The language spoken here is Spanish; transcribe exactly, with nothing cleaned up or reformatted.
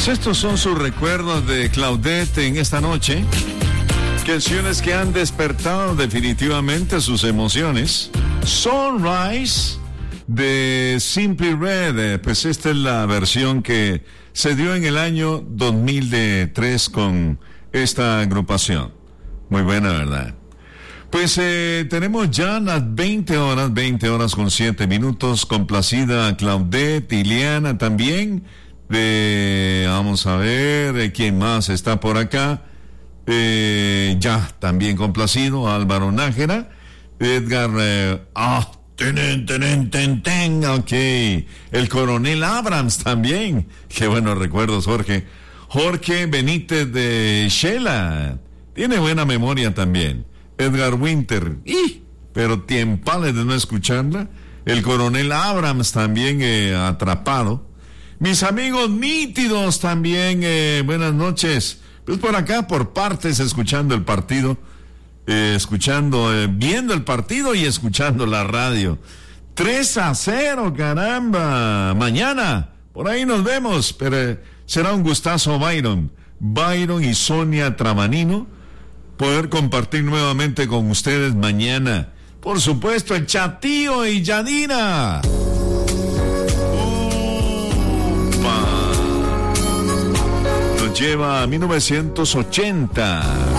Pues estos son sus recuerdos de Claudette en esta noche. Canciones que han despertado definitivamente sus emociones. Sunrise de Simply Red. Pues esta es la versión que se dio en el año dos mil tres con esta agrupación. Muy buena, ¿verdad? Pues eh, tenemos ya las veinte horas, veinte horas con siete minutos. Complacida Claudette, Iliana también. De, vamos a ver, de quién más está por acá. Eh, ya, también complacido, Álvaro Nájera. Edgar, eh, ah, ten, ten, ten, ten, ok. El Coronel Abrams también. Qué buenos recuerdos, Jorge. Jorge Benítez de Shela. Tiene buena memoria también. Edgar Winter, ¡y! Pero tiempales de no escucharla. El Coronel Abrams también eh, atrapado. Mis amigos nítidos también, eh, buenas noches. Pues por acá, por partes, escuchando el partido, eh, escuchando, eh, viendo el partido y escuchando la radio. tres a cero, caramba. Mañana, por ahí nos vemos, pero eh, será un gustazo, Byron. Byron y Sonia Tramanino, poder compartir nuevamente con ustedes mañana. Por supuesto, el Chatío y Yadira. Upa. Nos lleva a mil novecientos ochenta.